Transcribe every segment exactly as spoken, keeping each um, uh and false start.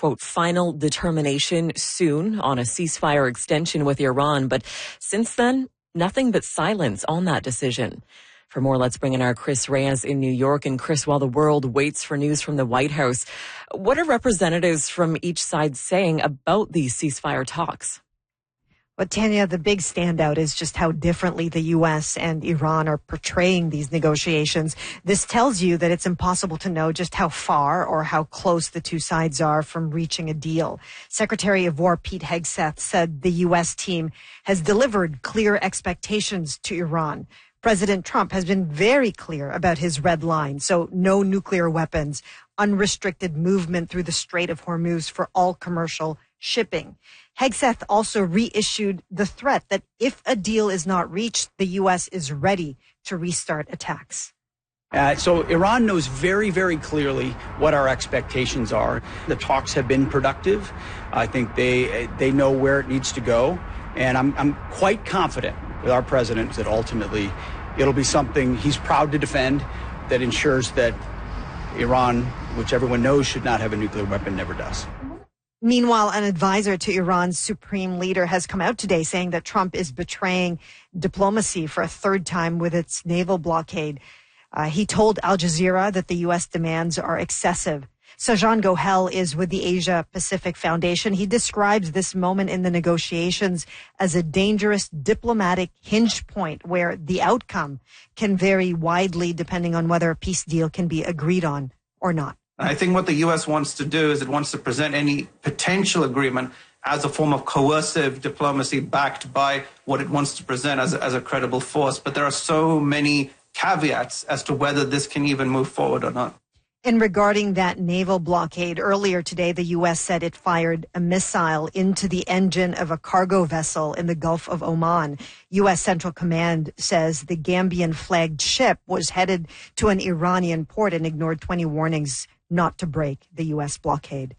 quote, final determination soon on a ceasefire extension with Iran. But since then, nothing but silence on that decision. For more, let's bring in our Chris Reyes in New York. And Chris, while the world waits for news from the White House, what are representatives from each side saying about these ceasefire talks? Well, Tanya, the big standout is just how differently the U S and Iran are portraying these negotiations. This tells you that it's impossible to know just how far or how close the two sides are from reaching a deal. Secretary of War Pete Hegseth said the U S team has delivered clear expectations to Iran. President Trump has been very clear about his red line, so no nuclear weapons, unrestricted movement through the Strait of Hormuz for all commercial shipping. Hegseth also reissued the threat that if a deal is not reached, the U S is ready to restart attacks. Uh, so Iran knows very, very clearly what our expectations are. The talks have been productive. I think they they know where it needs to go. And I'm, I'm quite confident with our president that ultimately it'll be something he's proud to defend that ensures that Iran, which everyone knows should not have a nuclear weapon, never does. Meanwhile, an advisor to Iran's supreme leader has come out today saying that Trump is betraying diplomacy for a third time with its naval blockade. Uh, he told Al Jazeera that the U S demands are excessive. Sajan Gohel is with the Asia Pacific Foundation. He describes this moment in the negotiations as a dangerous diplomatic hinge point where the outcome can vary widely depending on whether a peace deal can be agreed on or not. I think what the U S wants to do is it wants to present any potential agreement as a form of coercive diplomacy backed by what it wants to present as a, as a credible force. But there are so many caveats as to whether this can even move forward or not. And regarding that naval blockade, earlier today, the U S said it fired a missile into the engine of a cargo vessel in the Gulf of Oman. U S Central Command says the Gambian-flagged ship was headed to an Iranian port and ignored twenty warnings not to break the U S blockade.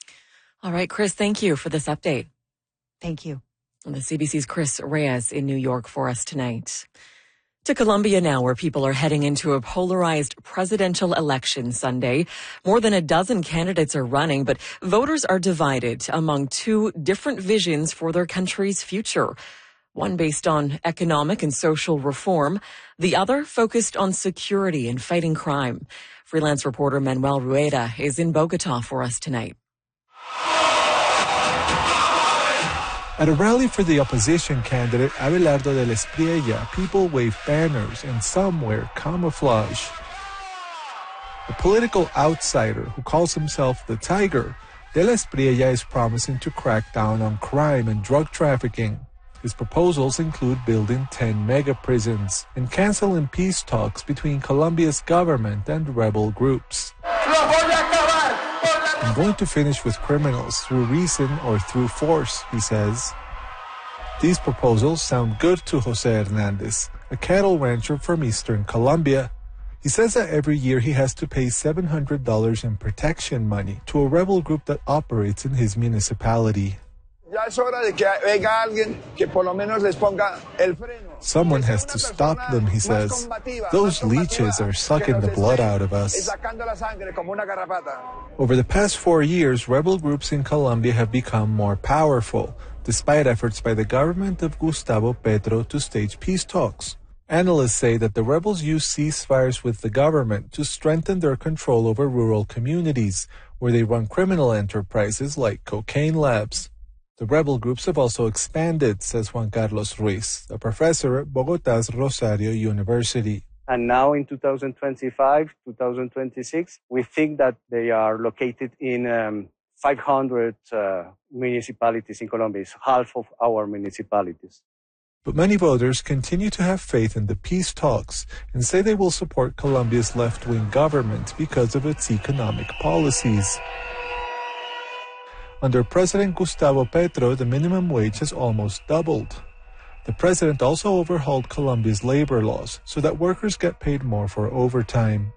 All right, Chris, thank you for this update. Thank you. And the C B C's Chris Reyes in New York for us tonight. To Colombia now, where people are heading into a polarized presidential election Sunday. More than a dozen candidates are running, but voters are divided among two different visions for their country's future. One based on economic and social reform, the other focused on security and fighting crime. Freelance reporter Manuel Rueda is in Bogota for us tonight. At a rally for the opposition candidate Abelardo del Espriella, people wave banners and some wear camouflage. The political outsider who calls himself the Tiger, del Espriella is promising to crack down on crime and drug trafficking. His proposals include building ten mega prisons and canceling peace talks between Colombia's government and rebel groups. I'm going to finish with criminals through reason or through force, he says. These proposals sound good to Jose Hernandez, a cattle rancher from eastern Colombia. He says that every year he has to pay seven hundred dollars in protection money to a rebel group that operates in his municipality. Someone has to stop them, he says. Those leeches are sucking the blood out of us. Over the past four years, rebel groups in Colombia have become more powerful, despite efforts by the government of Gustavo Petro to stage peace talks. Analysts say that the rebels use ceasefires with the government to strengthen their control over rural communities, where they run criminal enterprises like cocaine labs. The rebel groups have also expanded, says Juan Carlos Ruiz, a professor at Bogotá's Rosario University. And now in two thousand twenty-five, two thousand twenty-six, we think that they are located in um, five hundred uh, municipalities in Colombia. It's half of our municipalities. But many voters continue to have faith in the peace talks and say they will support Colombia's left-wing government because of its economic policies. Under President Gustavo Petro, the minimum wage has almost doubled. The president also overhauled Colombia's labor laws so that workers get paid more for overtime.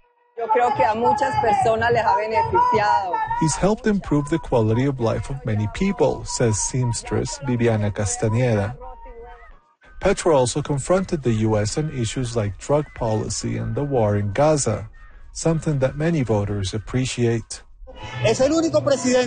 He's helped improve the quality of life of many people, says seamstress Viviana Castañeda. Petro also confronted the U S on issues like drug policy and the war in Gaza, something that many voters appreciate.